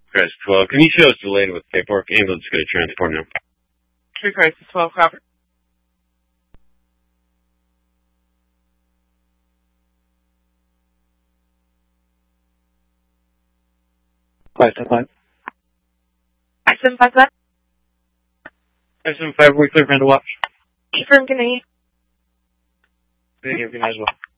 Crisis 12. Can you show us delayed with paperwork? Ambulance is going to transport now. True Crisis 12, copy. I-75. I-75, what? I-75, we clear for end of watch. Confirm, good night. Thank you, good night as well.